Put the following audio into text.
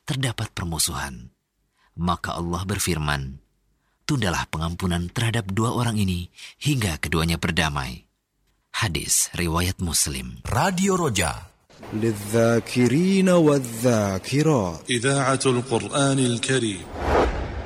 terdapat permusuhan. Maka Allah berfirman, tundalah pengampunan terhadap dua orang ini hingga keduanya berdamai. Hadis riwayat Muslim. Radio Roja للذاكرين والذاكرات إذاعة القرآن الكريم.